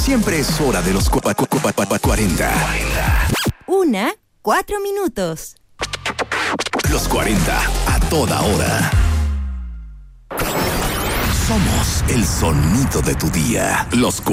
Siempre es hora de los 40. 4 minutos. Los 40 a toda hora. Somos el sonido de tu día. Los